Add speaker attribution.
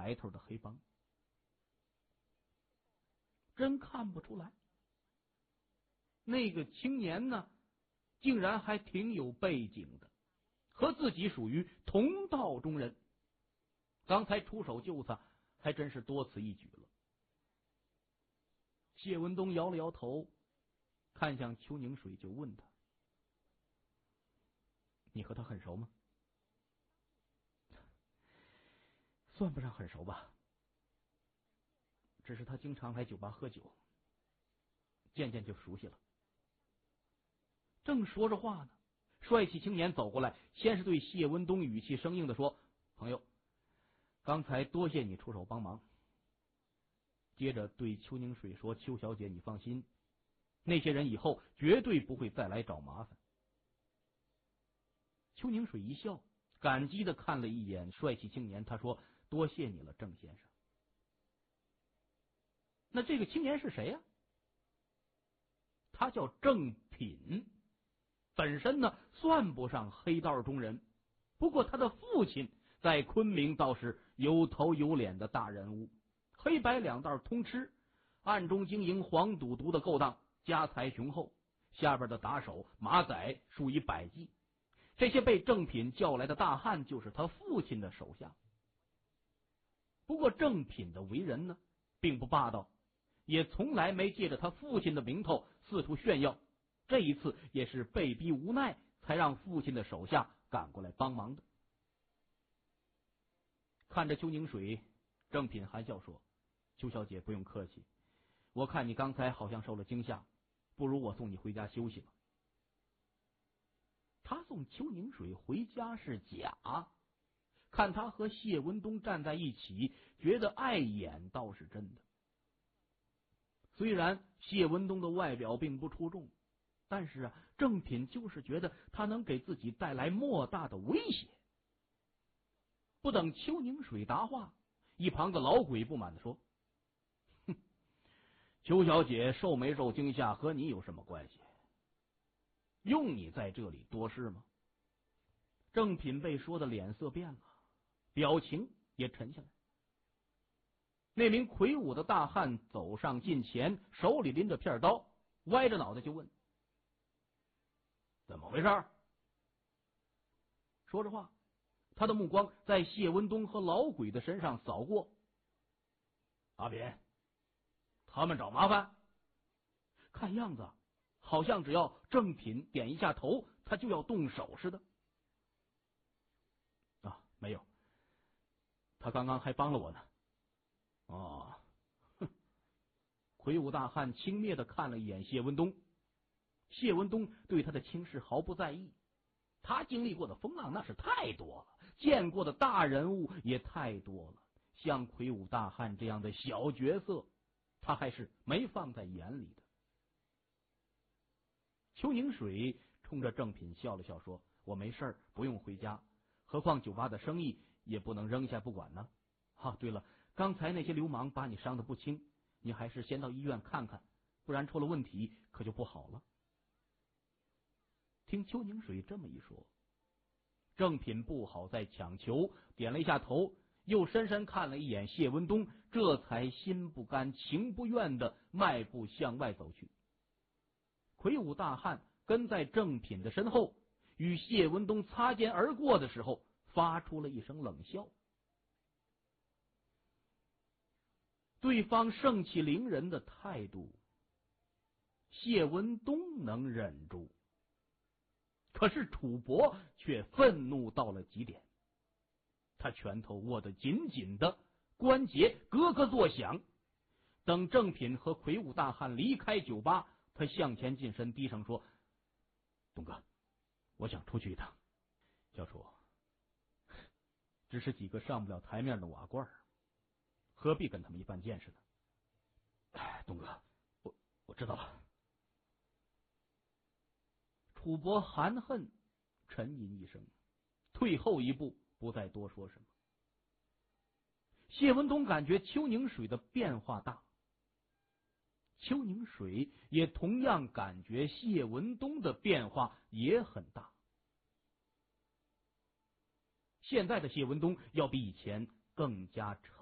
Speaker 1: 来头的黑帮？真看不出来。那个青年呢，竟然还挺有背景的，和自己属于同道中人。刚才出手救他，还真是多此一举了。谢文东摇了摇头，看向邱宁水就问他：“你和他很熟吗？”“算不上很熟吧，只是他经常来酒吧喝酒，渐渐就熟悉了。”正说着话呢，帅气青年走过来，先是对谢文东语气生硬的说：“朋友，刚才多谢你出手帮忙。”接着对邱宁水说：“邱小姐，你放心，那些人以后绝对不会再来找麻烦。”邱宁水一笑，感激的看了一眼帅气青年，他说：“多谢你了，郑先生。”那这个青年是谁呀？他叫郑品，本身呢算不上黑道中人，不过他的父亲在昆明倒是有头有脸的大人物，黑白两道通吃，暗中经营黄赌毒的勾当，家财雄厚，下边的打手马仔数以百计。这些被郑品叫来的大汉就是他父亲的手下。不过郑品的为人呢并不霸道，也从来没借着他父亲的名头四处炫耀，这一次也是被逼无奈才让父亲的手下赶过来帮忙的。看着邱宁水，郑品含笑说：“邱小姐不用客气，我看你刚才好像受了惊吓，不如我送你回家休息吧。”他送邱宁水回家是假，看他和谢文东站在一起，觉得碍眼倒是真的。虽然谢文东的外表并不出众，但是郑品就是觉得他能给自己带来莫大的威胁。不等邱宁水答话，一旁的老鬼不满地说：“哼，邱小姐受没受惊吓和你有什么关系？用你在这里多事吗？”郑品被说的脸色变了，表情也沉下来。那名魁梧的大汉走上近前，手里拎着片刀，歪着脑袋就问：“怎么回事？”说着话，他的目光在谢文东和老鬼的身上扫过。“阿扁，他们找麻烦？”看样子好像只要郑品点一下头，他就要动手似的。“啊，没有，他刚刚还帮了我呢。”“哦，哼。”魁梧大汉轻蔑的看了一眼谢文东。谢文东对他的轻视毫不在意，他经历过的风浪那是太多了，见过的大人物也太多了，像魁梧大汉这样的小角色，他还是没放在眼里的。邱宁水冲着郑品笑了笑说：“我没事，不用回家，何况酒吧的生意也不能扔下不管呢。对了，刚才那些流氓把你伤得不轻，你还是先到医院看看，不然出了问题可就不好了。”听邱宁水这么一说，郑品不好再强求，点了一下头，又深深看了一眼谢文东，这才心不甘情不愿的迈步向外走去。魁梧大汉跟在郑品的身后，与谢文东擦肩而过的时候，发出了一声冷笑。对方盛气凌人的态度，谢文东能忍住，可是楚博却愤怒到了极点，他拳头握得紧紧的，关节咯咯作响。等郑品和魁梧大汉离开酒吧，他向前近身，低声说：“东哥，我想出去一趟。小楚，只是几个上不了台面的瓦罐，何必跟他们一般见识呢？”“东哥，我知道了。”楚博含恨沉吟一声，退后一步，不再多说什么。谢文东感觉邱宁水的变化大，邱宁水也同样感觉谢文东的变化也很大。现在的谢文东要比以前更加